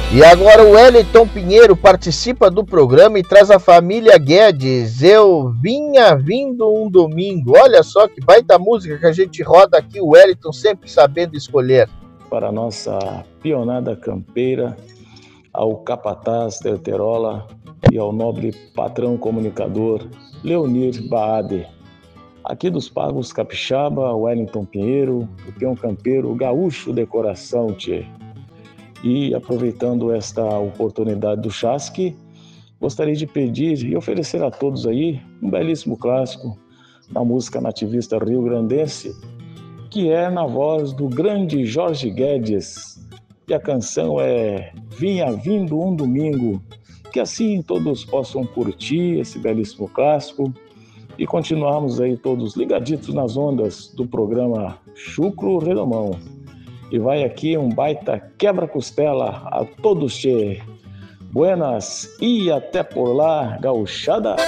E agora o Wellington Pinheiro participa do programa e traz a família Guedes. Eu vinha vindo um domingo. Olha só que baita música que a gente roda aqui, o Wellington sempre sabendo escolher. Para a nossa pionada campeira, ao capataz Terterola e ao nobre patrão comunicador Leonir Baade. Aqui dos Pagos Capixaba, Wellington Pinheiro, o peão campeiro, o gaúcho de coração, tchê. E aproveitando esta oportunidade do Chasque, gostaria de pedir e oferecer a todos aí um belíssimo clássico da música nativista rio-grandense, que é na voz do grande Jorge Guedes. E a canção é Vinha Vindo um Domingo. Que assim todos possam curtir esse belíssimo clássico e continuarmos aí todos ligaditos nas ondas do programa Chucro Redomão. E vai aqui um baita quebra-costela a todos, tchê. Buenas e até por lá, gauchada!